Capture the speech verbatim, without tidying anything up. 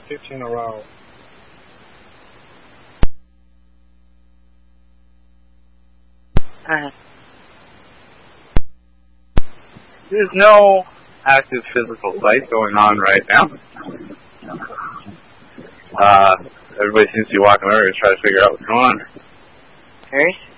fifteen in a row. Uh, there's no active physical fight going on right now. Uh, everybody seems to be walking over to try to figure out what's going on. Harry?